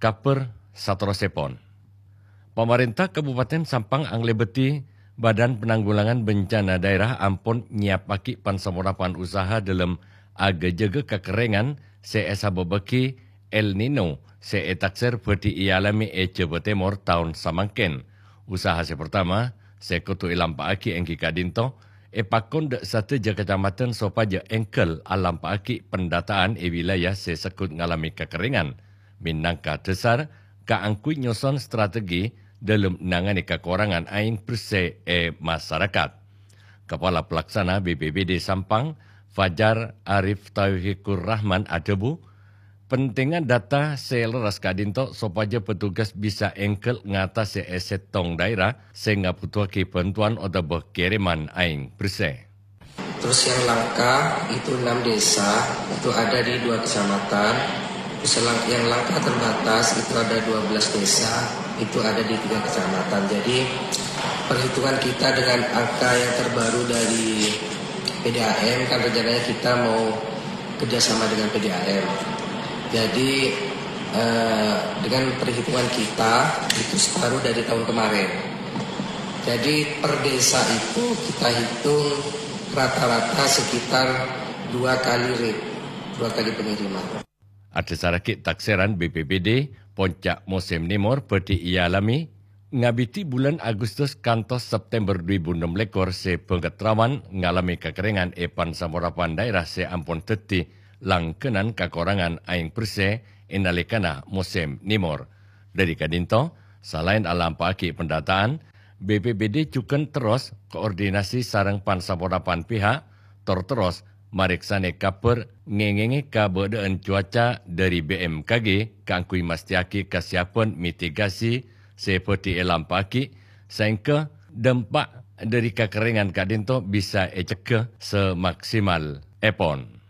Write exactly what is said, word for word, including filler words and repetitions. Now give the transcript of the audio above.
kaper satorosepon. Pemerintah Kabupaten Sampang Anglebeti Badan Penanggulangan Bencana Daerah ampun nyiapaki pansamorapan usaha dalam aga-jaga kekeringan seesa bebeki El Nino seetakser beti ialami e Jawa Timur tahun samangken. Usaha se pertama sekutu ilampaaki engki kadinto e pakon dek satu je kecamatan sopaja engkel alampaaki pendataan e wilayah se sekut ngalami kekeringan. Minangka desar kaangkui nyoson strategi dalam menangani kekurangan air bersih e masyarakat. Kepala Pelaksana B P B D Sampang, Fajar Arif Taufikur Rahman Adebu, pentingan data seleras kadinto supaya petugas bisa engkel ngatasi esetong daerah sehingga butuhki bantuan atau kiriman air bersih. Terus yang langka itu enam desa, itu ada di dua kecamatan. Yang langka terbatas itu ada dua belas desa, itu ada di tiga kecamatan. Jadi perhitungan kita dengan angka yang terbaru dari P D A M, kan rencananya kita mau kerjasama dengan P D A M. Jadi eh, dengan perhitungan kita itu separuh dari tahun kemarin. Jadi per desa itu kita hitung rata-rata sekitar dua kali rate, dua kali pengiriman. Ada sarakit takseran B P B D, Poncak Musim Nimor beti ialami, ngabiti bulan Agustus kantos September dua ribu enam belas se pengetrawan ngalami kekeringan epan samorapan daerah se ampun teti langkenan kekurangan aing bersih inalikana musim Nimor. Dari kadinto, selain alam paki pendataan, B P B D cuken terus koordinasi sarang pansamorapan pihak, terus mariksane kaper ngengenge kabadaan cuaca dari B M K G kangkui mastiaki kesiapan mitigasi seperti elam pagi sehingga dampak dari kekeringan kadinto bisa ecek semaksimal epon.